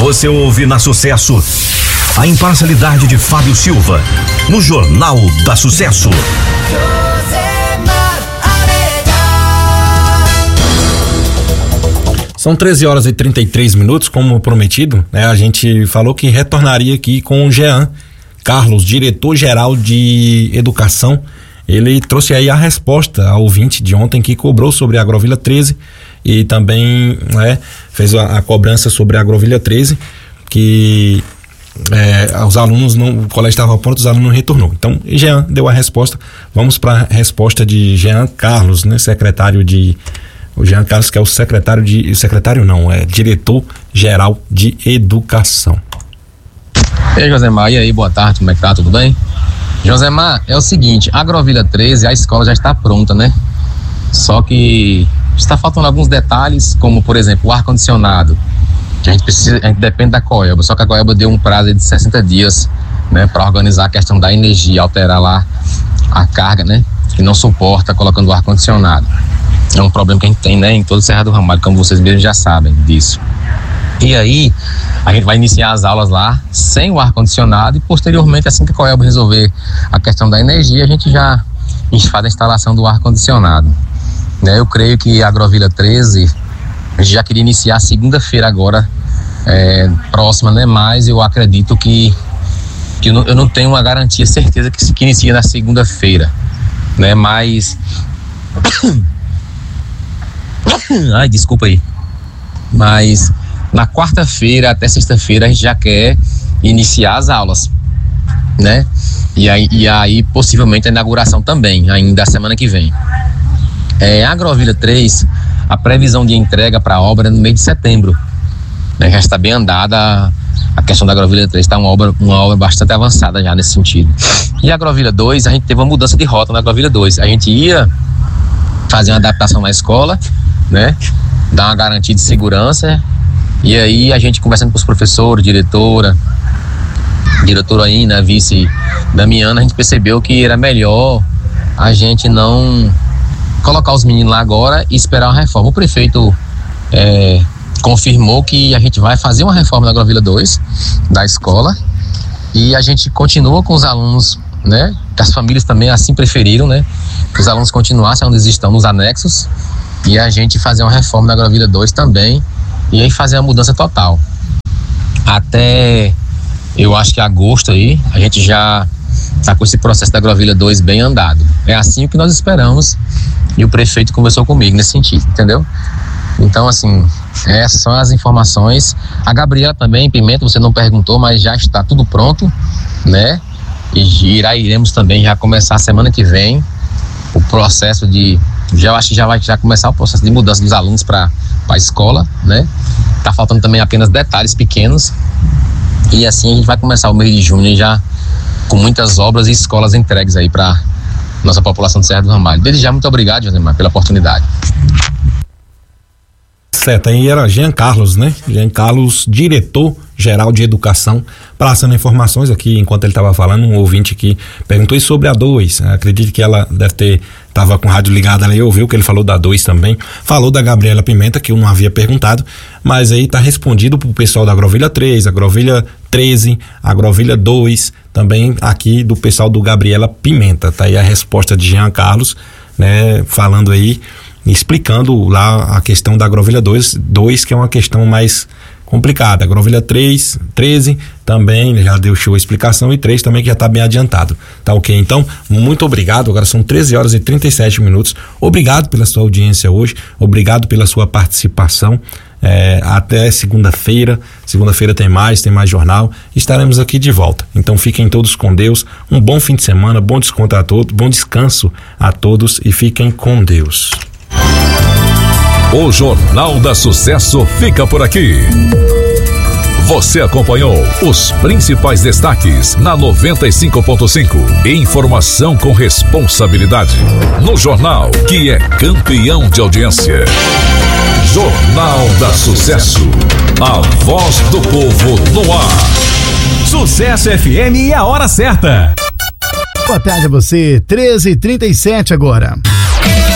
Você ouve na Sucesso a imparcialidade de Fábio Silva no Jornal da Sucesso. São 13h33, como prometido, né? A gente falou que retornaria aqui com o Jean Carlos, diretor-geral de Educação. Ele trouxe aí a resposta ao ouvinte de ontem que cobrou sobre a Agrovila 13 e também, né, fez a cobrança sobre a Agrovila 13, que os alunos, o colégio estava pronto, os alunos não retornou. Então, Jean deu a resposta. Vamos para a resposta de Jean Carlos, né, o Jean Carlos, que é diretor-geral de Educação. E aí, Josemar, e aí, boa tarde, como é que tá, tudo bem? Josemar, é o seguinte, a Agrovila 13, a escola já está pronta, né? Só que está faltando alguns detalhes, como, por exemplo, o ar-condicionado. A gente depende da Coelba, só que a Coelba deu um prazo de 60 dias, né, para organizar a questão da energia, alterar lá a carga, né, que não suporta colocando o ar-condicionado. É um problema que a gente tem, né, em todo o Serra do Ramalho, como vocês mesmos já sabem disso. E aí, a gente vai iniciar as aulas lá sem o ar-condicionado e posteriormente, assim que a Coelba resolver a questão da energia, a gente faz a instalação do ar-condicionado. Né, eu creio que a Agrovila 13, a gente já queria iniciar segunda-feira agora, próxima, né, mas eu acredito que eu não tenho uma garantia, certeza que inicia na segunda-feira, né, mas... Ai, desculpa aí. Mas na quarta-feira até sexta-feira a gente já quer iniciar as aulas, né? E aí possivelmente a inauguração também, ainda a semana que vem. A Agrovila 3, a previsão de entrega para a obra é no mês de setembro, né? Já está bem andada a questão da Agrovila 3, está uma obra bastante avançada já nesse sentido. E a Agrovila 2, a gente teve uma mudança de rota na Agrovila 2. A gente ia fazer uma adaptação na escola, né, dar uma garantia de segurança, e aí a gente conversando com os professores, diretora aí, né, vice Damiana, a gente percebeu que era melhor a gente não colocar os meninos lá agora e esperar uma reforma. O prefeito confirmou que a gente vai fazer uma reforma na Agrovila 2 da escola, e a gente continua com os alunos, né, que as famílias também assim preferiram, né, que os alunos continuassem onde eles estão, nos anexos, e a gente fazer uma reforma na Agrovila 2 também, e aí fazer uma mudança total. Até, eu acho que agosto aí, a gente já está com esse processo da Agrovila 2 bem andado. É assim o que nós esperamos, e o prefeito conversou comigo nesse sentido, entendeu? Então, assim, essas são as informações. A Gabriela também, Pimenta, você não perguntou, mas já está tudo pronto, né? E iremos também já começar a semana que vem o processo acho que já vai começar o processo de mudança dos alunos para a escola, né? Tá faltando também apenas detalhes pequenos, e assim a gente vai começar o mês de junho já com muitas obras e escolas entregues aí para nossa população de Serra do Ramalho. Desde já, muito obrigado, Josemar, pela oportunidade. Certo, aí era Jean Carlos, né? Jean Carlos, diretor-geral de Educação, passando informações aqui, enquanto ele estava falando, um ouvinte aqui perguntou sobre a 2, acredito que ela estava com o rádio ligado ali, ouviu que ele falou da 2 também, falou da Gabriela Pimenta, que eu não havia perguntado, mas aí está respondido pro pessoal da Agrovila 3, Agrovila 13, Agrovila 2, também aqui do pessoal do Gabriela Pimenta, tá aí a resposta de Jean Carlos, né, falando aí, explicando lá a questão da Agrovila 2, que é uma questão mais complicada. Agrovila 3, 13 também já deu show a explicação, e 3 também que já está bem adiantado. Tá ok? Então, muito obrigado. Agora são 13h37. Obrigado pela sua audiência hoje, obrigado pela sua participação. Até segunda-feira. Segunda-feira tem mais jornal. Estaremos aqui de volta. Então fiquem todos com Deus. Um bom fim de semana, bom descanso a todos e fiquem com Deus. O Jornal da Sucesso fica por aqui. Você acompanhou os principais destaques na 95.5. Informação com responsabilidade. No jornal que é campeão de audiência. Jornal da Sucesso. A voz do povo no ar. Sucesso FM e a hora certa. Boa tarde a você, 13h37 agora.